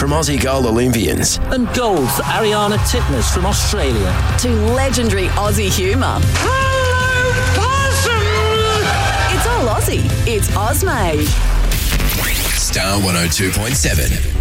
from Aussie gold Olympians. And gold for Ariana Titmus from Australia. To legendary Aussie humour. Hello, possum! It's all Aussie. It's Ozmade. Star 102.7.